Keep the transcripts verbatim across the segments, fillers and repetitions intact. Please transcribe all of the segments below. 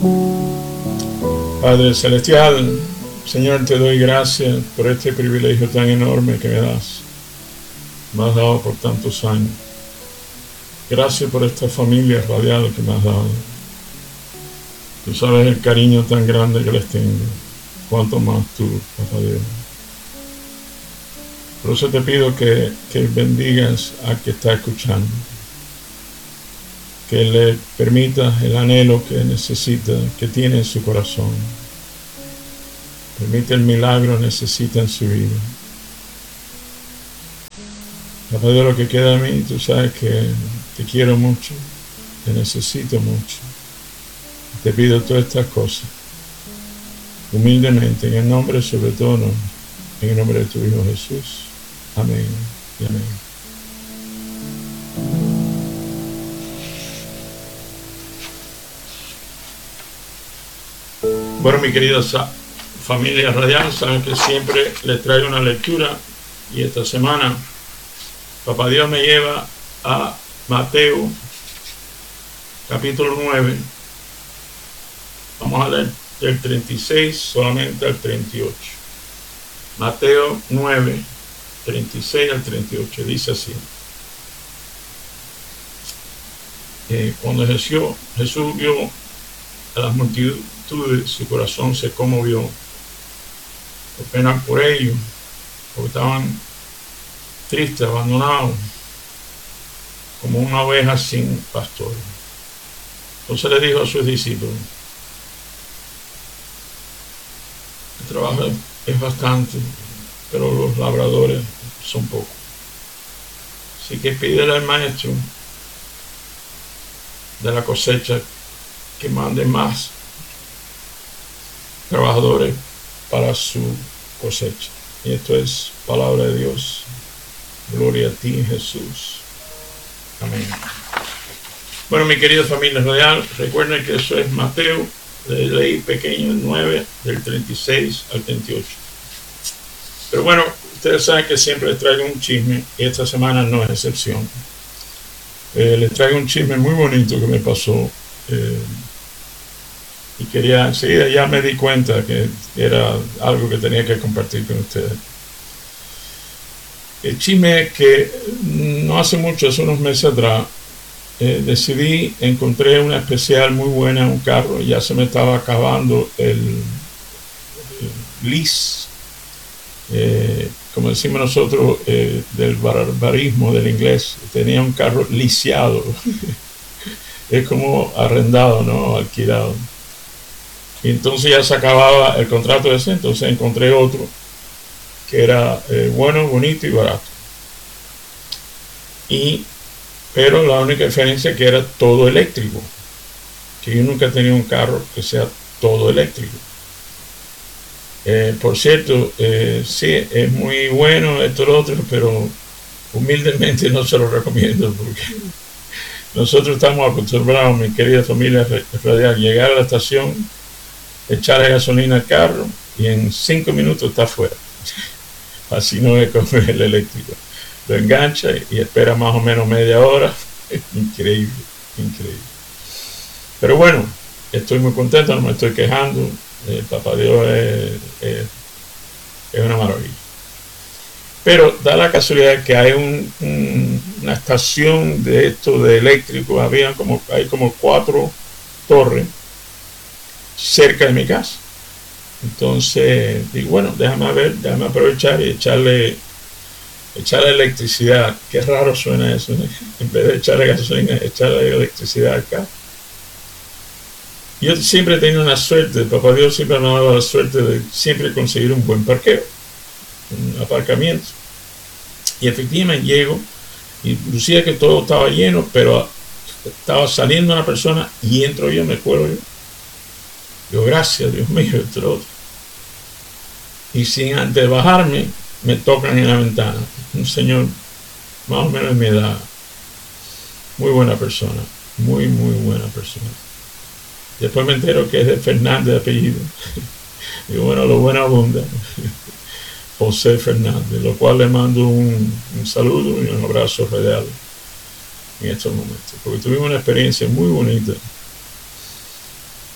Padre Celestial, Señor, te doy gracias por este privilegio tan enorme que me das. Me has dado por tantos años. Gracias por esta familia radial que me has dado. Tú sabes el cariño tan grande que les tengo. Cuanto más tú, Papá Dios. Por eso te pido que, que bendigas al que está escuchando. Que le permitas el anhelo que necesita, que tiene en su corazón. Permite el milagro que necesita en su vida. Papá Dios, lo que queda de mí, tú sabes que te quiero mucho, te necesito mucho. Te pido todas estas cosas, humildemente, en el nombre, sobre todo, no, en el nombre de tu Hijo Jesús. Amén y amén. Bueno, mi querida familia radial, saben que siempre les traigo una lectura y esta semana Papá Dios me lleva a Mateo capítulo nueve. Vamos a leer del treinta y seis solamente al treinta y ocho. Mateo nueve, treinta y seis al treinta y ocho. Dice así. Eh, cuando Jesús, Jesús vio a las multitudes, su corazón se conmovió por pena por ellos, porque estaban tristes, abandonados, como una oveja sin pastor. Entonces le dijo a sus discípulos: el trabajo es bastante, pero los labradores son pocos. Así que pídele al maestro de la cosecha que mande más trabajadores para su cosecha. Y esto es palabra de Dios. Gloria a ti, Jesús. Amén. Bueno, mi querida familia radial, recuerden que eso es Mateo, de ley pequeño, el nueve, del treinta y seis al treinta y ocho. Pero bueno, ustedes saben que siempre les traigo un chisme y esta semana no es excepción. Eh, les traigo un chisme muy bonito que me pasó. Eh, y quería, enseguida ya me di cuenta que era algo que tenía que compartir con ustedes. El chisme es que no hace mucho, hace unos meses atrás, eh, decidí, encontré una especial muy buena en un carro, ya se me estaba acabando el, el lease, eh, como decimos nosotros, eh, del barbarismo del inglés. Tenía un carro lisiado, es como arrendado, ¿no? Alquilado. Y entonces ya se acababa el contrato ese, entonces encontré otro que era eh, bueno, bonito y barato. Y, pero la única diferencia es que era todo eléctrico, que yo nunca he tenido un carro que sea todo eléctrico. Eh, por cierto, eh, sí, es muy bueno esto y lo otro, pero humildemente no se lo recomiendo, porque nosotros estamos acostumbrados, mi querida familia radial, llegar a la estación, echarle gasolina al carro y en cinco minutos está fuera. Así no es como el eléctrico. Lo engancha y espera más o menos media hora. Increíble, increíble. Pero bueno, estoy muy contento, no me estoy quejando. El Papá Dios es, es, es una maravilla. Pero da la casualidad que hay un, un, una estación de esto de eléctrico, había como, hay como cuatro torres cerca de mi casa. Entonces digo, bueno, déjame ver, déjame aprovechar y echarle echarle electricidad. Qué raro suena eso, ¿no? En vez de echarle gasolina, echarle electricidad acá. Yo siempre he tenido una suerte, Papá Dios siempre me ha dado la suerte de siempre conseguir un buen parqueo, un aparcamiento. Y efectivamente llego, y lucía que todo estaba lleno, pero estaba saliendo una persona y entro yo, me cuelo yo. Yo, gracias, Dios mío, esto otro. Y sin antes de bajarme, me tocan en la ventana. Un señor más o menos de mi edad. Muy buena persona. Muy, muy buena persona. Después me entero que es de Fernández de apellido. Digo, bueno, lo bueno abunda. José Fernández, lo cual le mando un, un saludo y un abrazo radial en estos momentos. Porque tuvimos una experiencia muy bonita.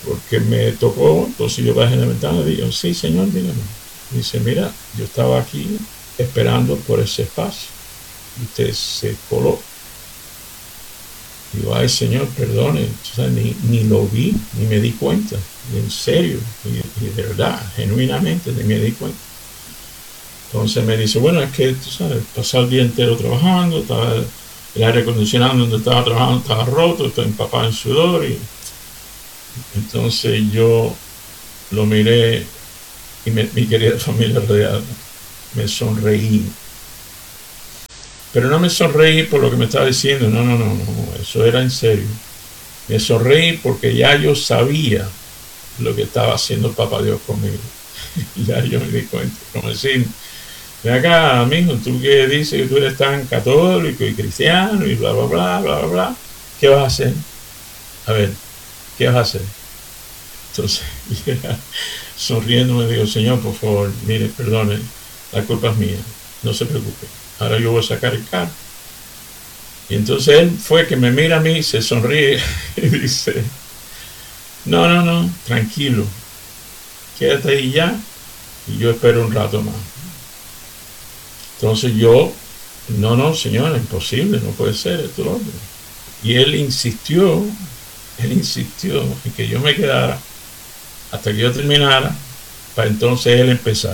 porque me tocó. Entonces yo bajé en la ventana y digo, sí, señor, dígame. Dice, mira, yo estaba aquí esperando por ese espacio. Usted se coló. Digo, ay, señor, perdone, o sea, ni, ni lo vi, ni me di cuenta. En serio, y, y de verdad, genuinamente, ni me di cuenta. Entonces me dice, bueno, es que, tú sabes, pasé el día entero trabajando, estaba el aire acondicionado donde estaba trabajando estaba roto, estaba empapado en sudor. Y entonces yo lo miré y me, mi querida familia rodeada, me sonreí. Pero no me sonreí por lo que me estaba diciendo, no, no, no, no, eso era en serio. Me sonreí porque ya yo sabía lo que estaba haciendo Papá Dios conmigo. Ya yo me di cuenta, como decir, ven acá, amigo, tú que dices que tú eres tan católico y cristiano y bla, bla, bla, bla, bla, bla, ¿qué vas a hacer? A ver, ¿qué vas a hacer? Entonces, ya, sonriendo me digo, Señor, por favor, mire, perdone, la culpa es mía, no se preocupe, ahora yo voy a sacar el carro. Y entonces él fue que me mira a mí, se sonríe y dice, no, no, no, tranquilo, quédate ahí ya y yo espero un rato más. Entonces yo, no, no, señora, imposible, no puede ser, esto lo otro. Y él insistió, él insistió en que yo me quedara hasta que yo terminara, para entonces él empezar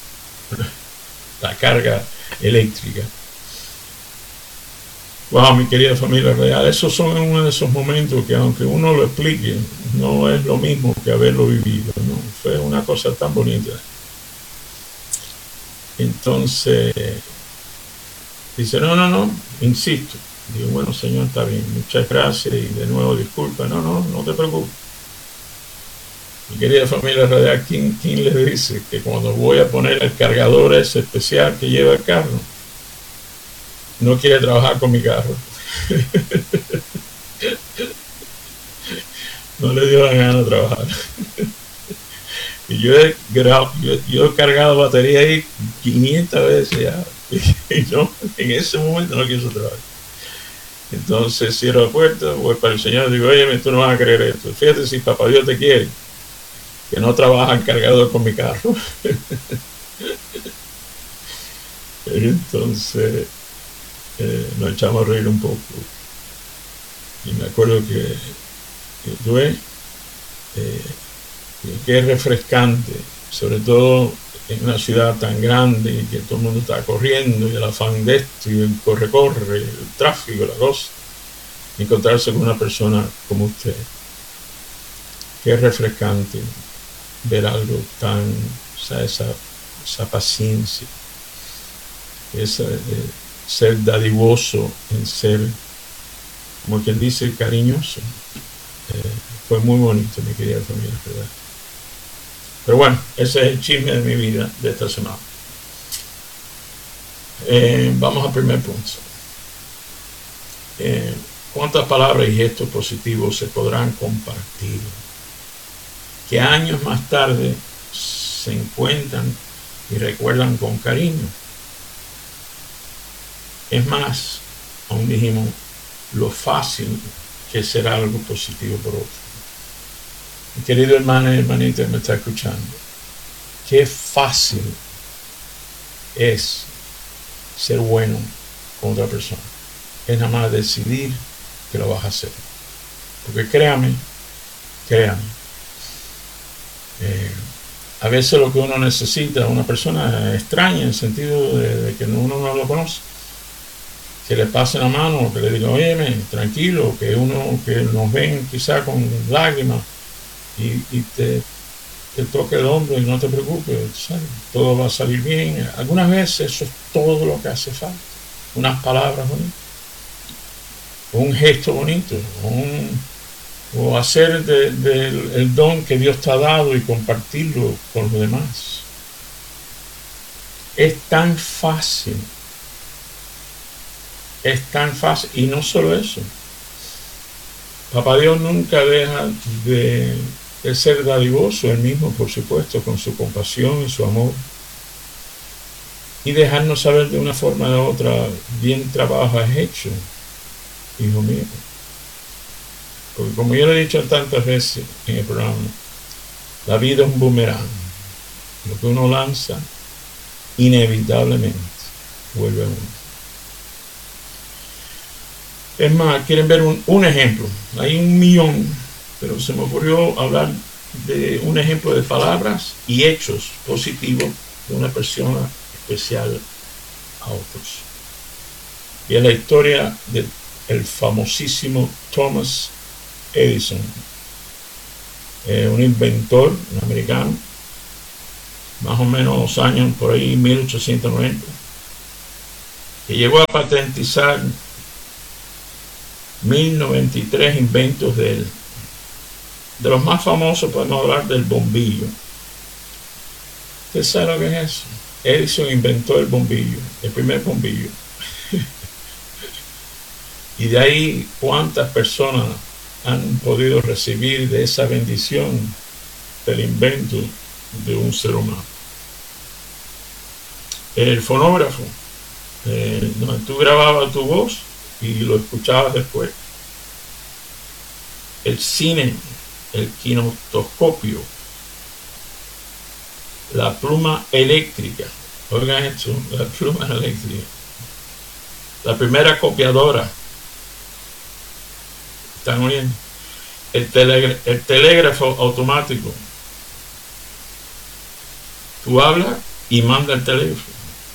la carga eléctrica. Wow, mi querida familia real, esos son uno de esos momentos que aunque uno lo explique, no es lo mismo que haberlo vivido, ¿no? Fue una cosa tan bonita. Entonces, dice, no, no, no, insisto. Digo, bueno, señor, está bien, muchas gracias y de nuevo disculpa. No, no, no te preocupes. Mi querida familia radial, ¿quién, quién le dice que cuando voy a poner el cargador ese especial que lleva el carro, no quiere trabajar con mi carro? No le dio la gana de trabajar. Y yo he, grabado, yo, yo he cargado batería ahí quinientas veces ya. Y yo en ese momento no quiso trabajar. Entonces cierro la puerta, voy para el Señor y digo, oye, tú no vas a creer esto. Fíjate si Papá Dios te quiere, que no trabaja el cargador con mi carro. Entonces eh, nos echamos a reír un poco. Y me acuerdo que, que tuve, eh, que es refrescante, sobre todo en una ciudad tan grande y que todo el mundo está corriendo y el afán de esto y el corre-corre, el tráfico, la cosa, encontrarse con una persona como usted. Qué refrescante ver algo tan, o sea, esa, esa paciencia, esa, eh, ser dadivoso en ser, como quien dice, cariñoso. Eh, fue muy bonito, mi querida familia, ¿verdad? Pero bueno, ese es el chisme de mi vida de esta semana. Eh, vamos al primer punto. Eh, ¿Cuántas palabras y gestos positivos se podrán compartir que años más tarde se encuentran y recuerdan con cariño? Es más, aún dijimos, lo fácil que será algo positivo por otro. Mi querido hermano y hermanita que me está escuchando, qué fácil es ser bueno con otra persona. Es nada más decidir que lo vas a hacer. Porque créame, créame, eh, a veces lo que uno necesita, una persona extraña en el sentido de, de que uno no lo conoce, que le pase la mano, que le diga, oye, tranquilo, que uno, que nos ven quizá con lágrimas, y, y te, te toque el hombro y no te preocupes, ¿sabes? Todo va a salir bien. Algunas veces eso es todo lo que hace falta. Unas palabras bonitas, un gesto bonito, un, o hacer de, de el don que Dios te ha dado y compartirlo con los demás. Es tan fácil, es tan fácil, y no solo eso. Papá Dios nunca deja de, de ser dadivoso, él mismo, por supuesto, con su compasión y su amor, y dejarnos saber de una forma u otra, bien trabajo has hecho, hijo mío. Porque como yo le he dicho tantas veces en el programa, la vida es un boomerang. Lo que uno lanza, inevitablemente vuelve a uno. Es más, quieren ver un, un ejemplo. Hay un millón, pero se me ocurrió hablar de un ejemplo de palabras y hechos positivos de una persona especial a otros. Y es la historia del famosísimo Thomas Edison, eh, un inventor, un americano, más o menos los años por ahí mil ochocientos noventa, que llegó a patentizar mil noventa y tres inventos de él. De los más famosos podemos hablar del bombillo. ¿Usted sabe lo que es eso? Edison inventó el bombillo, el primer bombillo. Y de ahí, ¿cuántas personas han podido recibir de esa bendición del invento de un ser humano? El fonógrafo, eh, donde tú grababas tu voz y lo escuchabas después. El cine, el kinetoscopio, la pluma eléctrica. Oigan esto, la pluma eléctrica. La primera copiadora. ¿Están oyendo? El, telegra el telégrafo automático. Tú hablas y manda el teléfono.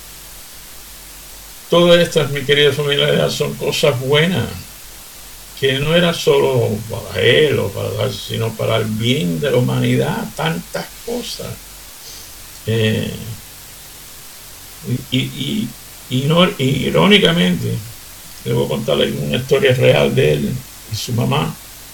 Todas estas, mi querida familia, son cosas buenas, que no era solo para él o para, sino para el bien de la humanidad. Tantas cosas. Eh, y, y, y, no, y irónicamente, le voy a contarle una historia real de él y su mamá.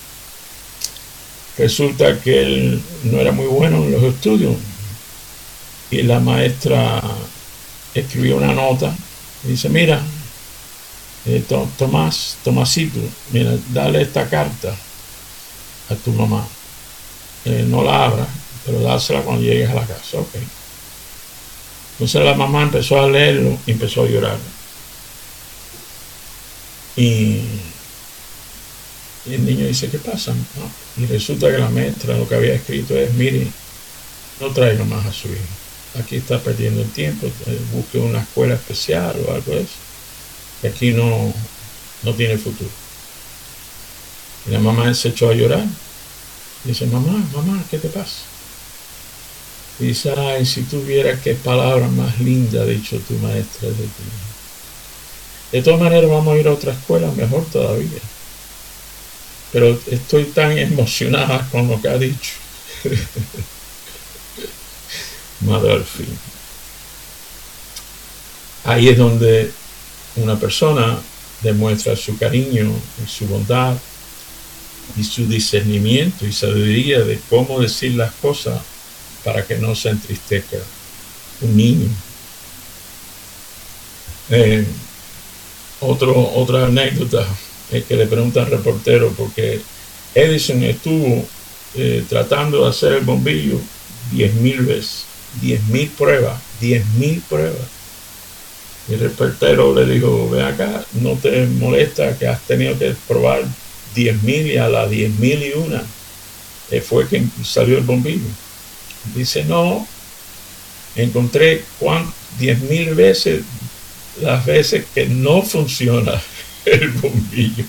Resulta que él no era muy bueno en los estudios y la maestra escribió una nota y dice: mira, eh, Tomás, Tomasito, mira, dale esta carta a tu mamá, eh, no la abras, pero dásela cuando llegues a la casa. Ok. Entonces la mamá empezó a leerlo y empezó a llorar. Y Y el niño dice: ¿qué pasa? No. Y resulta que la maestra lo que había escrito es: mire, no traiga más a su hijo. Aquí está perdiendo el tiempo, busque una escuela especial o algo de eso. Y aquí no, no tiene futuro. Y la mamá se echó a llorar. Y dice: mamá, mamá, ¿qué te pasa? Y dice: ay, si tú vieras qué palabra más linda ha dicho tu maestra de ti. De todas maneras, vamos a ir a otra escuela, mejor todavía. Pero estoy tan emocionada con lo que ha dicho. Madre al fin. Ahí es donde una persona demuestra su cariño y su bondad y su discernimiento y sabiduría de cómo decir las cosas para que no se entristezca un niño. Eh, otro, otra anécdota es que le pregunta al reportero, porque Edison estuvo eh, tratando de hacer el bombillo diez mil veces, diez mil pruebas, diez mil pruebas. Y el reportero le dijo: ven acá, no te molesta que has tenido que probar diez mil y a las diez mil y una eh, fue que salió el bombillo. Dice: no, encontré diez mil veces las veces que no funciona el bombillo.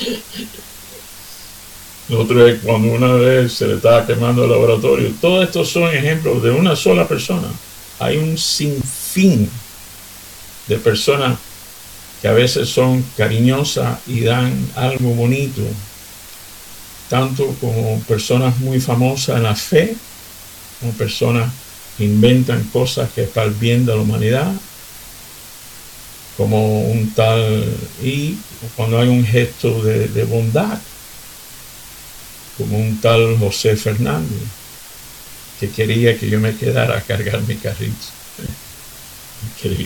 Lo otro es cuando una vez se le estaba quemando el laboratorio. Todos estos son ejemplos de una sola persona. Hay un sinfín de personas que a veces son cariñosas y dan algo bonito, tanto como personas muy famosas en la fe, como personas que inventan cosas que es para el bien de la humanidad, como un tal, y cuando hay un gesto de, de bondad, como un tal José Fernández, que quería que yo me quedara a cargar mi carrito. Increíble.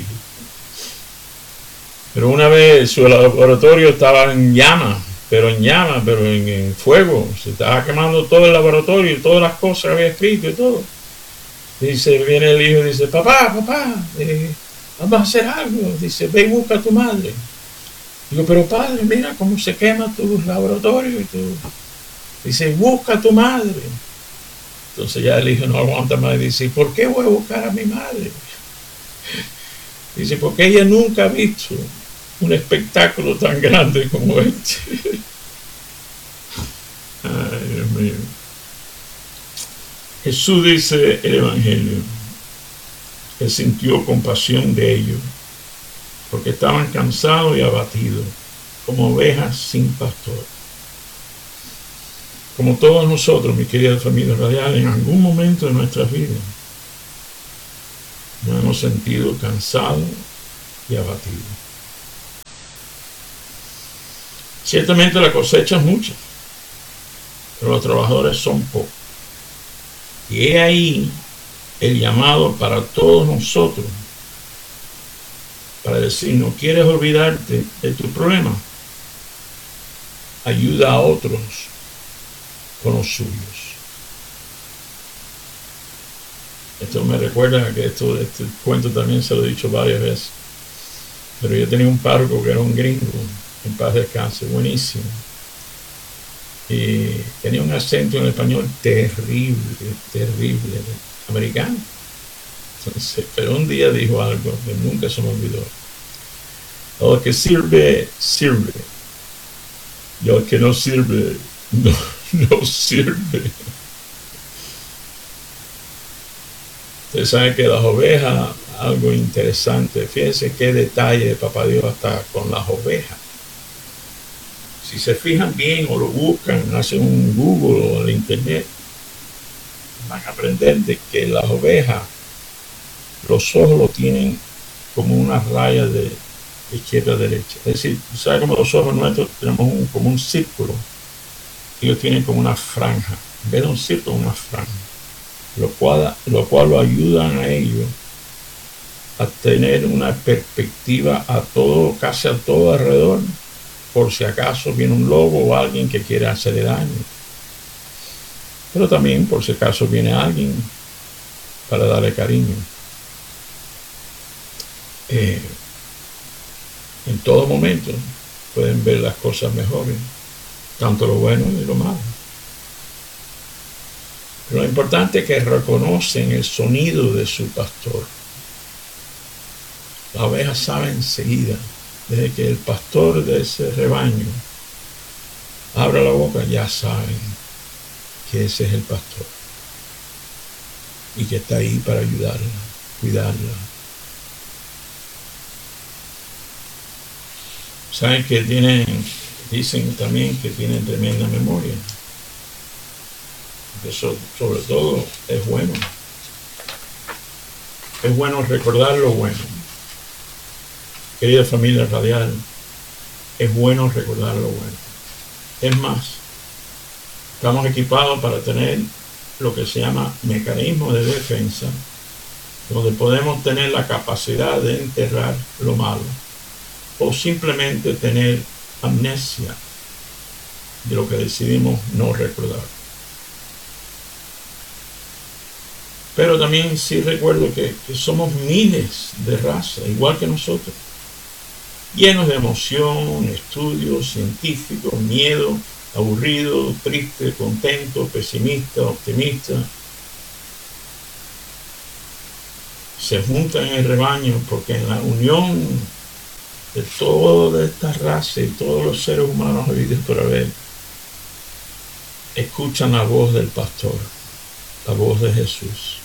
Pero una vez su laboratorio estaba en llamas, pero en llamas, pero en, en fuego, se estaba quemando todo el laboratorio y todas las cosas que había escrito y todo. Dice, viene el hijo y dice: papá, papá, eh, vamos a hacer algo. Dice: ve y busca a tu madre. Digo: pero padre, mira cómo se quema tu laboratorio y todo. Dice, busca a tu madre. Entonces ya el hijo no aguanta más y dice, ¿por qué voy a buscar a mi madre? Dice, porque ella nunca ha visto un espectáculo tan grande como este. Ay, Dios mío. Jesús dice el Evangelio, que sintió compasión de ellos, porque estaban cansados y abatidos, como ovejas sin pastor. Como todos nosotros, mi querida familia radial, en algún momento de nuestras vidas nos hemos sentido cansados y abatidos. Ciertamente la cosecha es mucha, pero los trabajadores son pocos. Y he ahí el llamado para todos nosotros, para decir, no quieres olvidarte de tu problema, ayuda a otros con los suyos. Esto me recuerda que esto, este cuento también se lo he dicho varias veces, pero yo tenía un párroco que era un gringo, en paz descanse, buenísimo, y tenía un acento en español terrible, terrible, americano. Entonces, pero un día dijo algo que nunca se me olvidó: el que sirve, sirve, y el que no sirve, no, no sirve. Ustedes saben que las ovejas, algo interesante, fíjense qué detalle de Papá Dios hasta con las ovejas. Si se fijan bien o lo buscan, hacen un Google o el internet, van a aprender de que las ovejas, los ojos lo tienen como una raya de izquierda a derecha. Es decir, ¿sabe cómo los ojos nuestros tenemos un, como un círculo? Ellos tienen como una franja, en vez de un círculo, una franja, lo cual, lo cual lo ayudan a ellos a tener una perspectiva a todo, casi a todo alrededor, por si acaso viene un lobo o alguien que quiera hacerle daño. Pero también por si acaso viene alguien para darle cariño. Eh, en todo momento pueden ver las cosas mejores, tanto lo bueno y lo malo. Pero lo importante es que reconocen el sonido de su pastor. Las ovejas saben enseguida, desde que el pastor de ese rebaño abra la boca, ya saben que ese es el pastor y que está ahí para ayudarla, cuidarla. Saben que tienen, dicen también que tienen tremenda memoria. Eso, sobre todo, es bueno. Es bueno recordar lo bueno. Querida familia radial, es bueno recordar lo bueno. Es más, estamos equipados para tener lo que se llama mecanismo de defensa, donde podemos tener la capacidad de enterrar lo malo o simplemente tener amnesia de lo que decidimos no recordar. Pero también sí recuerdo que, que somos miles de razas, igual que nosotros, llenos de emoción, estudios científicos, miedo, aburrido, triste, contento, pesimista, optimista. Se juntan en el rebaño porque en la unión de toda esta raza y todos los seres humanos habidos por haber, escuchan la voz del pastor, la voz de Jesús,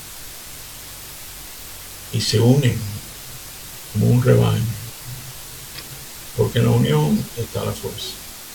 y se unen como un rebaño, porque en la unión está la fuerza.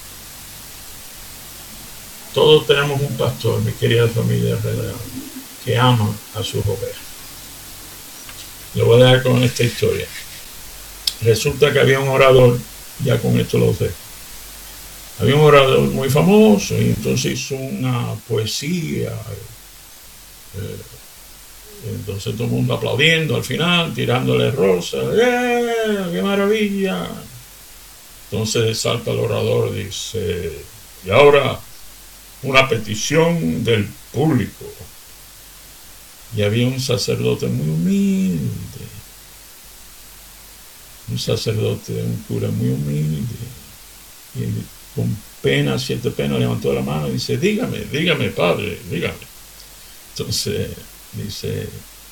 Todos tenemos un pastor, mi querida familia alrededor, que ama a sus ovejas. Lo voy a dejar con esta historia. Resulta que había un orador, ya con esto lo sé, había un orador muy famoso y entonces hizo una poesía. Eh, entonces todo el mundo aplaudiendo al final, tirándole rosas. ¡Eh! ¡Qué maravilla! Entonces salta el orador y dice, y ahora una petición del público. Y había un sacerdote muy humilde, un sacerdote, un cura muy humilde, y con pena, cierta pena, levantó la mano y dice, dígame, dígame, padre, dígame. Entonces dice,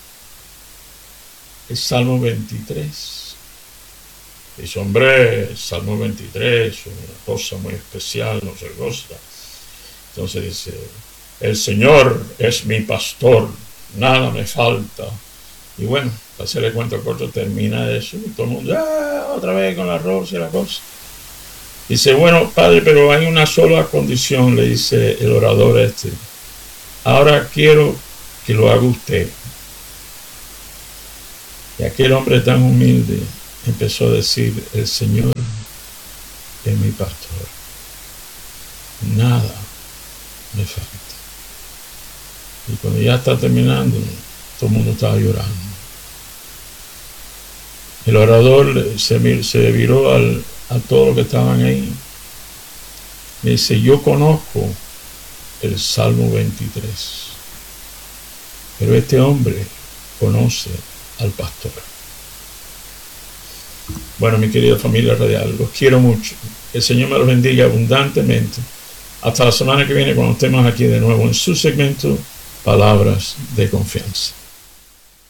el Salmo veintitrés. Dice, hombre, el Salmo veintitrés, una cosa muy especial, no se goza. Entonces dice, el Señor es mi pastor, nada me falta. Y bueno, para hacerle cuento corto, termina eso y todo el mundo, ah, otra vez con la rosa y la cosa. Dice, bueno, padre, pero hay una sola condición, le dice el orador este. Ahora quiero que lo haga usted. Y aquel hombre tan humilde empezó a decir, el Señor es mi pastor, nada me falta. Y cuando ya está terminando, todo el mundo estaba llorando. El orador se, se viró al, a todos los que estaban ahí. Me dice, yo conozco el Salmo veintitrés, pero este hombre conoce al pastor. Bueno, mi querida familia radial, los quiero mucho. Que el Señor me los bendiga abundantemente. Hasta la semana que viene cuando estemos aquí de nuevo en su segmento Palabras de Confianza.